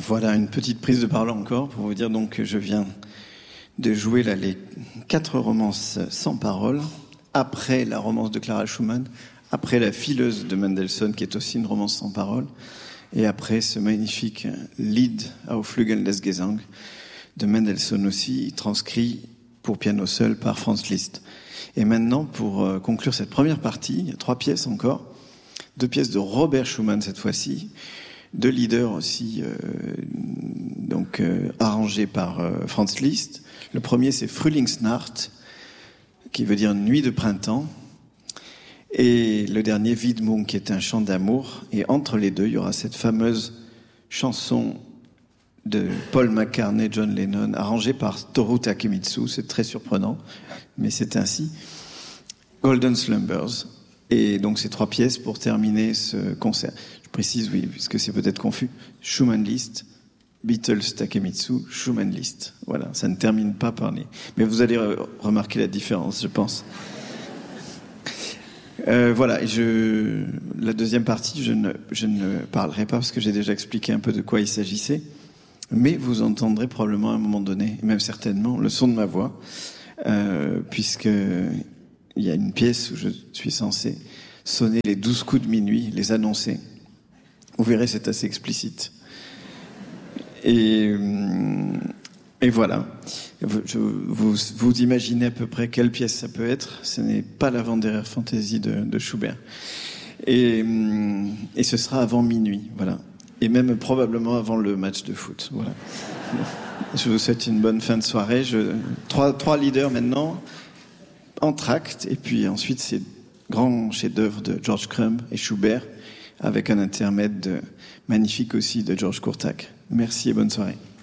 Voilà une petite prise de parole encore pour vous dire donc que je viens de jouer là les 4 romances sans parole, après la romance de Clara Schumann, après La Fileuse de Mendelssohn, qui est aussi une romance sans parole, et après ce magnifique Lied auf Flügeln des Gesang de Mendelssohn aussi, transcrit pour piano seul par Franz Liszt. Et maintenant, pour conclure cette première partie, il y a 3 pièces encore, 2 pièces de Robert Schumann cette fois-ci, 2 leaders aussi, arrangés par Franz Liszt. Le premier, c'est Frühlingsnacht, qui veut dire nuit de printemps. Et le dernier, Widmung, qui est un chant d'amour. Et entre les deux, il y aura cette fameuse chanson de Paul McCartney, John Lennon, arrangée par Toru Takemitsu. C'est très surprenant, mais c'est ainsi. Golden Slumbers. Et donc, ces 3 pièces pour terminer ce concert. Je précise, oui, puisque c'est peut-être confus. Schumann-Liszt, Beatles, Takemitsu, Schumann-Liszt. Voilà, ça ne termine pas par les... Mais vous allez remarquer la différence, je pense. Voilà, et la deuxième partie, je ne parlerai pas parce que j'ai déjà expliqué un peu de quoi il s'agissait. Mais vous entendrez probablement à un moment donné, et même certainement, le son de ma voix, puisque il y a une pièce où je suis censé sonner les 12 coups de minuit, les annoncer. Vous verrez, c'est assez explicite. Et voilà. Vous imaginez à peu près quelle pièce ça peut être. Ce n'est pas la Wanderer Fantasy de Schubert. Et ce sera avant minuit, voilà. Et même probablement avant le match de foot, voilà. Je vous souhaite une bonne fin de soirée. 3 leaders maintenant, entr'acte, et puis ensuite ces grands chefs-d'œuvre de George Crumb et Schubert, avec un intermède magnifique aussi de Georges Courtac. Merci et bonne soirée.